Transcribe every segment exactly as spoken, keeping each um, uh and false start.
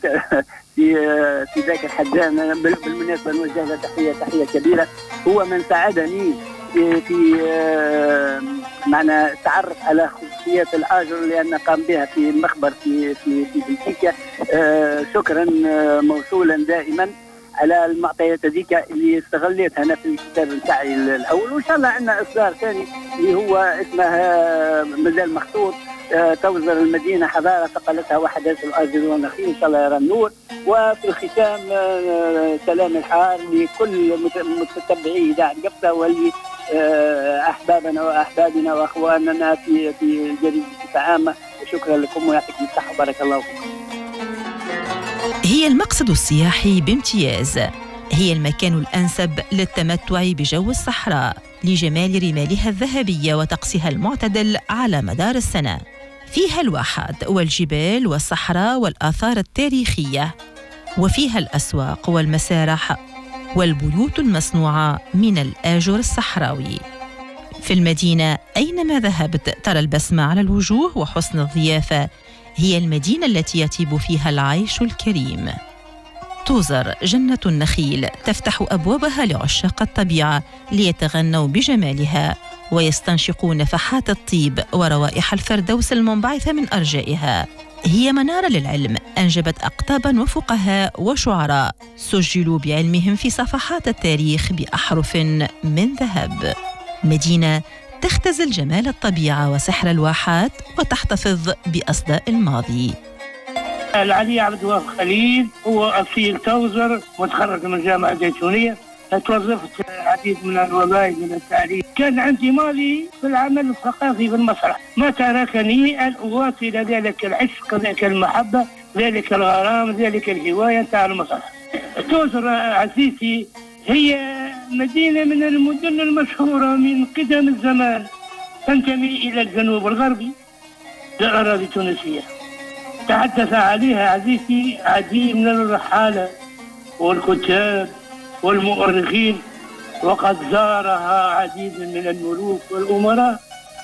في في ذاك الحجان. بالمناسبة نوجه له تحية تحية كبيرة، هو من ساعدني في, في معنى التعرف على خصوصيات الآجر لأن قام بها في المخبر في في في بلجيكا. شكرا موصولا دائما على المعطيات هذيك اللي استغليتها انا في الكتاب نتاعي الاول، وان شاء الله عندنا اصدار ثاني اللي هو اسمه مازال مخطوط توزر المدينه حضاره ثقلتها وحدات الارجل والنخيل، ان شاء الله يرى النور. وفي الختام سلام الحار لكل متتبعي اذاعه قبطه واللي احبابنا واحبابنا واخواننا في في جريده العامه، وشكرا لكم ويعطيكم الصحه وبارك الله فيكم. هي المقصد السياحي بامتياز، هي المكان الأنسب للتمتع بجو الصحراء لجمال رمالها الذهبية وطقسها المعتدل على مدار السنة. فيها الواحات والجبال والصحراء والآثار التاريخية، وفيها الأسواق والمسارح والبيوت المصنوعة من الآجر الصحراوي. في المدينة أينما ذهبت ترى البسمة على الوجوه وحسن الضيافة، هي المدينة التي يطيب فيها العيش الكريم. توزر جنة النخيل تفتح أبوابها لعشاق الطبيعة ليتغنوا بجمالها ويستنشقوا نفحات الطيب وروائح الفردوس المنبعثة من أرجائها. هي منارة للعلم أنجبت أقطاباً وفقهاء وشعراء سجلوا بعلمهم في صفحات التاريخ بأحرف من ذهب. مدينة تختزل جمال الطبيعة وسحر الواحات وتحتفظ بأصداء الماضي. العلي عبد الوهاب خليل هو أصيل توزر، متخرج من الجامعة الزيتونية. توظفت العديد من الوظائف من التعليم. كان عندي ماضي في العمل الثقافي في المسرح، ما تركني أن أواصل ذلك العشق، ذلك المحبة، ذلك الغرام، ذلك الهواية نتاع المسرح. توزر عزيزي هي مدينة من المدن المشهورة من قدم الزمان، تنتمي إلى الجنوب الغربي للأراضي التونسية. تحدث عليها عزيزي عديد من الرحالة والكتاب والمؤرخين، وقد زارها عديد من الملوك والأمراء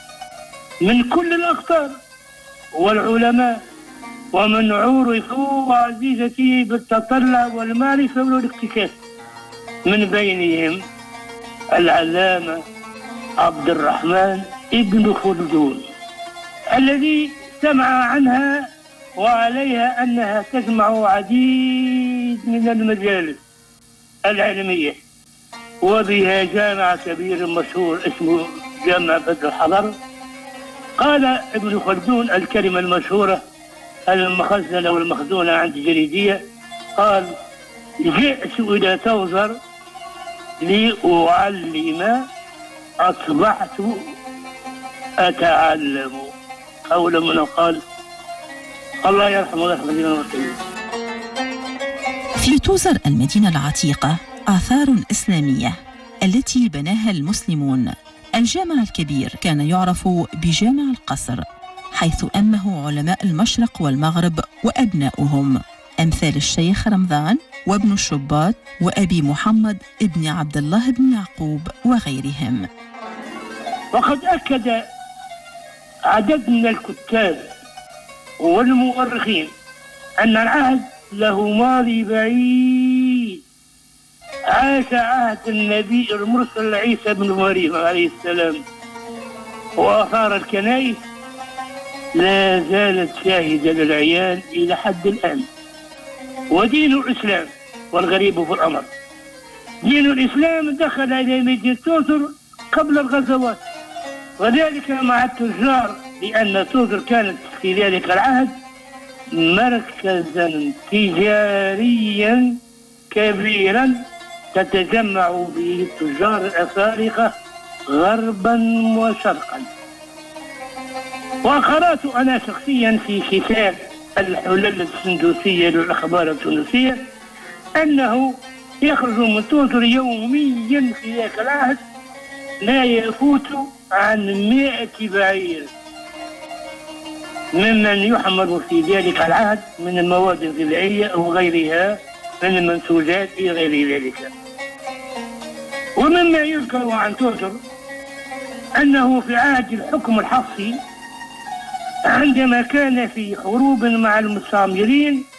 من كل الأقطار والعلماء، ومن عرفوا عزيزتي بالتطلع والمعرفة والاكتشاف، من بينهم العلامة عبد الرحمن ابن خلدون الذي سمع عنها وعليها أنها تجمع عديد من المجالس العلمية، وبها جامع كبير مشهور اسمه جامع بدر الحضر. قال ابن خلدون الكلمة المشهورة المخزنة والمخزونة عند الجريدية، قال: جئت إلى توزر لأعلم، أصبحت أتعلم. قول من قال الله يرحمه ويرحم المسلمين. في توزر المدينة العتيقة آثار إسلامية التي بناها المسلمون. الجامع الكبير كان يعرف بجامع القصر، حيث أمه علماء المشرق والمغرب وأبناؤهم أمثال الشيخ رمضان وابن الشباط وأبي محمد ابن عبد الله بن يعقوب وغيرهم. وقد أكد عدد من الكتاب والمؤرخين أن العهد له ماضي بعيد. عاش عهد النبي المرسل عيسى بن مريم عليه السلام، وآثار الكنائس لا زالت شاهدة للعيان إلى حد الآن. ودين الإسلام، والغريب في الأمر دين الإسلام دخل إلى مدينة توزر قبل الغزوات، وذلك مع التجار، لأن توزر كانت في ذلك العهد مركزا تجاريا كبيرا تتجمع به التجار الأفارقة غربا وشرقا. وقرأت أنا شخصيا في كتاب الحلل السندوسية للأخبار التونسية أنه يخرج من توزر يوميا في ذاك العهد لا يفوت عن مائة بعير ممن يحمل في ذلك العهد من المواد الغذائية وغيرها من المنسوجات إلى غير ذلك. ومما يذكر عن توزر أنه في عهد الحكم الحفصي عندما كان في حروب مع المستعمرين